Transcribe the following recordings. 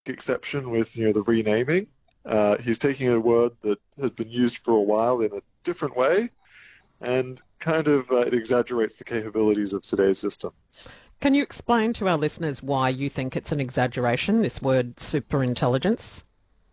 exception with the renaming. He's taking a word that has been used for a while in a different way, and kind of it exaggerates the capabilities of today's systems. Can you explain to our listeners why you think it's an exaggeration, this word superintelligence?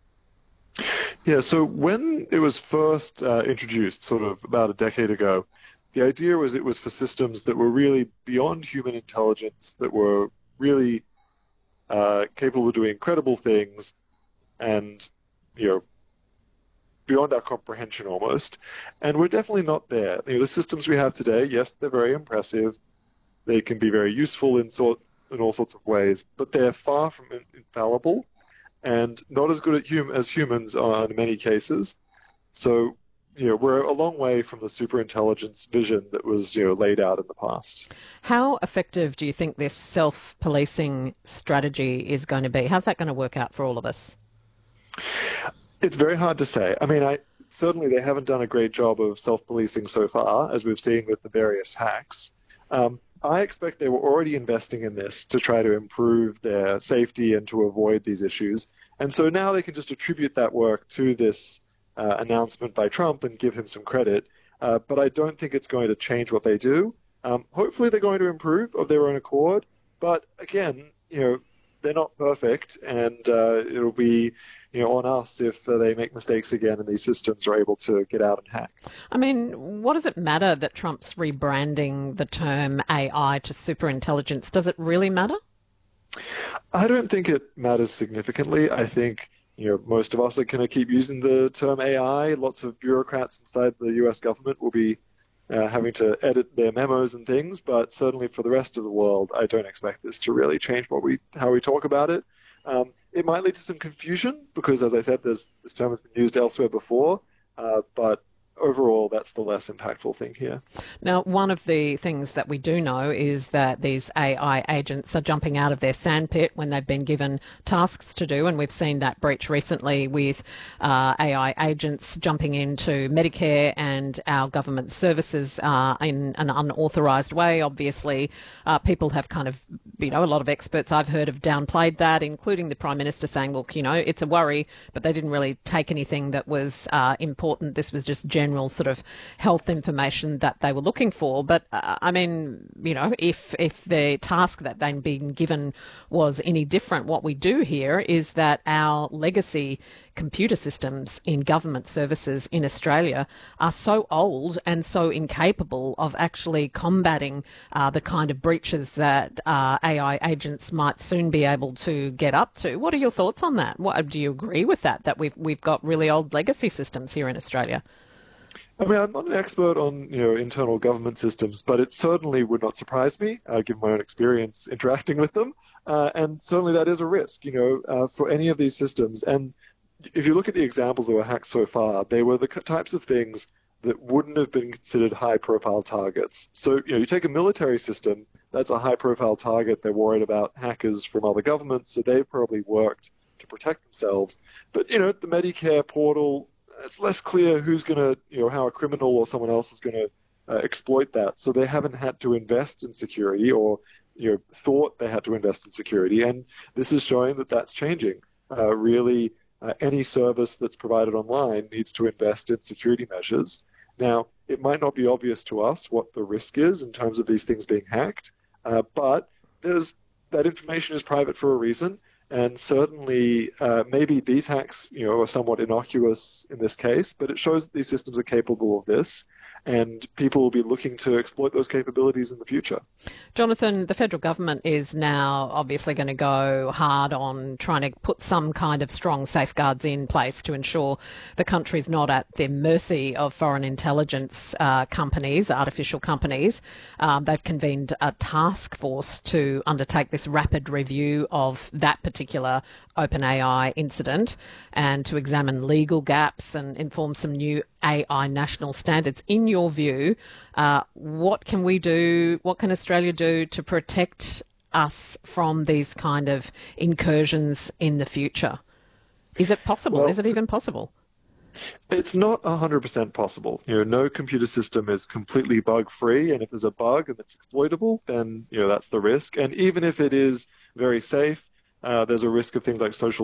Yeah, so when it was first introduced, sort of about a decade ago, the idea was it was for systems that were really beyond human intelligence, that were really capable of doing incredible things, and you know beyond our comprehension almost. And we're definitely not there. The systems we have today, yes, they're very impressive. They can be very useful in all sorts of ways, but they're far from infallible and not as good as humans are in many cases. So, we're a long way from the superintelligence vision that was, laid out in the past. How effective do you think this self-policing strategy is going to be? How's that going to work out for all of us? It's very hard to say. I mean, certainly they haven't done a great job of self-policing so far, as we've seen with the various hacks. I expect they were already investing in this to try to improve their safety and to avoid these issues. And so now they can just attribute that work to this announcement by Trump and give him some credit. But I don't think it's going to change what they do. Hopefully they're going to improve of their own accord. But again, they're not perfect, and it'll be on us if they make mistakes again and these systems are able to get out and hack. I mean, what does it matter that Trump's rebranding the term AI to superintelligence? Does it really matter? I don't think it matters significantly. I think most of us are going to keep using the term AI. Lots of bureaucrats inside the US government will be having to edit their memos and things, but certainly for the rest of the world, I don't expect this to really change how we talk about it. It might lead to some confusion because, as I said, this term has been used elsewhere before, but overall, that's the less impactful thing here. Now, one of the things that we do know is that these AI agents are jumping out of their sandpit when they've been given tasks to do, and we've seen that breach recently with AI agents jumping into Medicare and our government services in an unauthorised way. Obviously, people have kind of, a lot of experts I've heard have downplayed that, including the Prime Minister saying, look, it's a worry, but they didn't really take anything that was important. This was just general sort of health information that they were looking for. But I mean, if the task that they'd been given was any different, what we do here is that our legacy computer systems in government services in Australia are so old and so incapable of actually combating the kind of breaches that AI agents might soon be able to get up to. What are your thoughts on that? Do you agree with that we've got really old legacy systems here in Australia? I mean, I'm not an expert on internal government systems, but it certainly would not surprise me, given my own experience interacting with them. And certainly that is a risk, for any of these systems. And if you look at the examples that were hacked so far, they were the types of things that wouldn't have been considered high-profile targets. So, you take a military system, that's a high-profile target. They're worried about hackers from other governments, so they've probably worked to protect themselves. But, the Medicare portal, it's less clear who's going to, how a criminal or someone else is going to exploit that. So they haven't had to invest in security or, thought they had to invest in security. And this is showing that that's changing. Really, any service that's provided online needs to invest in security measures. Now, it might not be obvious to us what the risk is in terms of these things being hacked, but that information is private for a reason. And certainly, maybe these hacks, are somewhat innocuous in this case, but it shows that these systems are capable of this, and people will be looking to exploit those capabilities in the future. Jonathan, the federal government is now obviously going to go hard on trying to put some kind of strong safeguards in place to ensure the country's not at the mercy of foreign intelligence companies, artificial companies. They've convened a task force to undertake this rapid review of that particular OpenAI incident and to examine legal gaps and inform some new AI national standards. In your view, what can we do, what can Australia do to protect us from these kind of incursions in the future? Is it possible? Is it even possible? It's not 100% possible. No computer system is completely bug-free, and if there's a bug and it's exploitable, then that's the risk. And even if it is very safe, there's a risk of things like social